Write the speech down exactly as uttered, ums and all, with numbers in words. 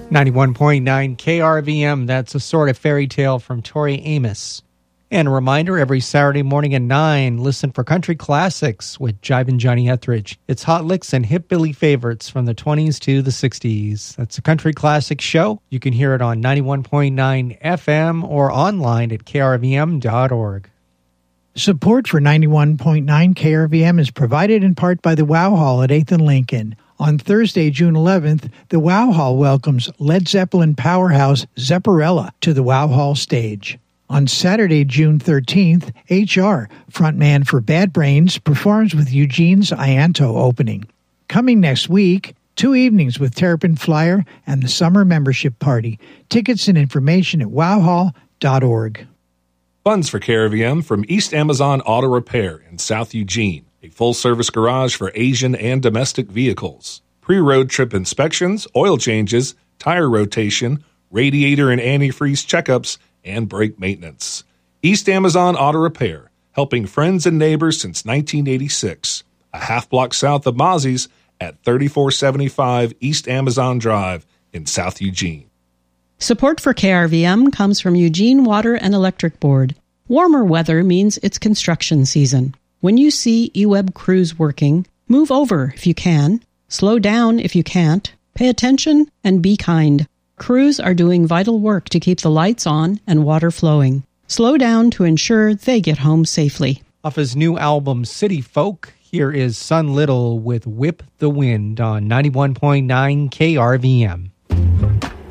ninety-one point nine K R V M, that's a sort of fairy tale from Tori Amos. And a reminder, every Saturday morning at nine, listen for Country Classics with Jivin' Johnny Etheridge. It's hot licks and hip Billy favorites from the twenties to the sixties. That's a Country Classics show. You can hear it on ninety-one point nine F M or online at K R V M dot org. Support for ninety-one point nine K R V M is provided in part by the Wow Hall at eighth and Lincoln. On Thursday, June eleventh, the Wow Hall welcomes Led Zeppelin powerhouse Zepparella to the Wow Hall stage. On Saturday, June thirteenth, H R, frontman for Bad Brains, performs with Eugene's Ianto opening. Coming next week, two evenings with Terrapin Flyer and the Summer Membership Party. Tickets and information at wow hall dot org. Funds for K R V M from East Amazon Auto Repair in South Eugene, a full-service garage for Asian and domestic vehicles. Pre-road trip inspections, oil changes, tire rotation, radiator and antifreeze checkups, and brake maintenance. East Amazon Auto Repair, helping friends and neighbors since nineteen eighty-six. A half block south of Mozzie's at thirty-four seventy-five East Amazon Drive in South Eugene. Support for K R V M comes from Eugene Water and Electric Board. Warmer weather means it's construction season. When you see E-Web crews working, move over if you can, slow down if you can't, pay attention, and be kind. Crews are doing vital work to keep the lights on and water flowing. Slow down to ensure they get home safely. Off his new album, City Folk, here is Sun Little with Whip the Wind on ninety-one point nine K R V M.